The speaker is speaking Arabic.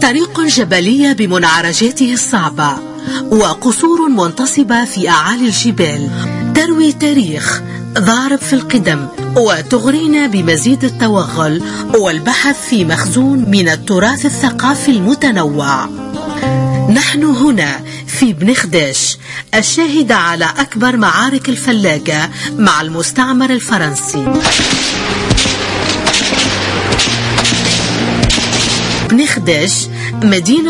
طريق جبلية بمنعرجاته الصعبة وقصور منتصبة في أعالي الجبال تروي تاريخ ضارب في القدم وتغرينا بمزيد التوغل والبحث في مخزون من التراث الثقافي المتنوع. نحن هنا في بن خديش الشاهدة على أكبر معارك الفلاجة مع المستعمر الفرنسي. بن خديش مدينة